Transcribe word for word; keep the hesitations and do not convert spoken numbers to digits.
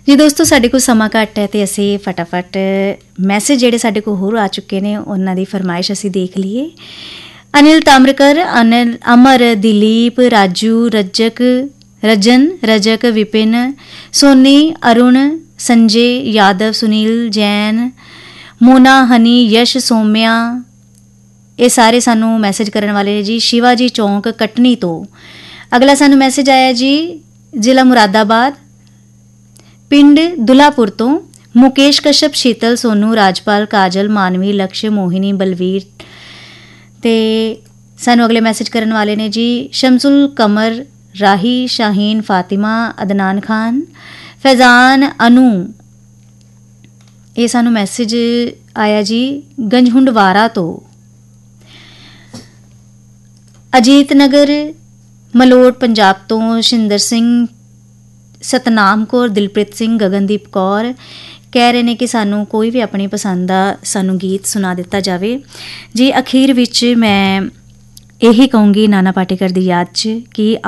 ਜੀ ਦੋਸਤੋ, ਸਾਡੇ ਕੋਲ ਸਮਾਂ ਘੱਟ ਹੈ ਅਤੇ ਅਸੀਂ ਫਟਾਫਟ ਮੈਸੇਜ ਜਿਹੜੇ ਸਾਡੇ ਕੋਲ ਹੋਰ ਆ ਚੁੱਕੇ ਨੇ ਉਹਨਾਂ ਦੀ ਫਰਮਾਇਸ਼ ਅਸੀਂ ਦੇਖ ਲਈਏ। ਅਨਿਲ ਤਾਮਰਕਰ, ਅਨਿਲ ਅਮਰ, ਦਿਲੀਪ, ਰਾਜੂ, ਰਜਕ ਰਜਨ ਰਜਕ, ਵਿਪਿਨ, ਸੋਨੀ, ਅਰੁਣ, ਸੰਜੇ ਯਾਦਵ, ਸੁਨੀਲ ਜੈਨ, ਮੋਨਾ, ਹਨੀ, ਯਸ਼, ਸੋਮਿਆ, ਇਹ ਸਾਰੇ ਸਾਨੂੰ ਮੈਸੇਜ ਕਰਨ ਵਾਲੇ ਨੇ ਜੀ ਸ਼ਿਵਾਜੀ ਚੌਂਕ ਕਟਨੀ ਤੋਂ। ਅਗਲਾ ਸਾਨੂੰ ਮੈਸੇਜ ਆਇਆ ਜੀ ਜ਼ਿਲ੍ਹਾ ਮੁਰਾਦਾਬਾਦ, ਪਿੰਡ ਦੁਲਾਪੁਰ ਤੋਂ ਮੁਕੇਸ਼ ਕਸ਼ਪ, ਸ਼ੀਤਲ, ਸੋਨੂ, ਰਾਜਪਾਲ, ਕਾਜਲ, ਮਾਨਵੀ, ਲਕਸ਼, ਮੋਹਿਨੀ, ਬਲਵੀਰ। ਅਤੇ ਸਾਨੂੰ ਅਗਲੇ ਮੈਸੇਜ ਕਰਨ ਵਾਲੇ ਨੇ ਜੀ ਸ਼ਮਸੁਲ ਕਮਰ, ਰਾਹੀ, ਸ਼ਾਹੀਨ, ਫਾਤਿਮਾ, ਅਦਨਾਨ ਖਾਨ, ਫੈਜ਼ਾਨ, ਅਨੂ। ਇਹ ਸਾਨੂੰ ਮੈਸੇਜ ਆਇਆ ਜੀ ਗੰਜਹੁੰਡਵਾਰਾ ਤੋਂ। ਅਜੀਤ ਨਗਰ ਮਲੋਟ ਪੰਜਾਬ ਤੋਂ ਸ਼ਿੰਦਰ ਸਿੰਘ, ਸਤਨਾਮ ਕੌਰ, ਦਿਲਪ੍ਰੀਤ ਸਿੰਘ, ਗਗਨਦੀਪ ਕੌਰ ਕਹਿ ਰਹੇ ਨੇ ਕਿ ਸਾਨੂੰ ਕੋਈ ਵੀ ਆਪਣੀ ਪਸੰਦ ਦਾ ਸਾਨੂੰ ਗੀਤ ਸੁਣਾ ਦਿੱਤਾ ਜਾਵੇ ਜੀ। ਅਖੀਰ ਵਿੱਚ ਮੈਂ ਇਹੀ ਕਹੂੰਗੀ ਨਾਨਾ ਪਾਟੇਕਰ ਦੀ ਯਾਦ 'ਚ ਕਿ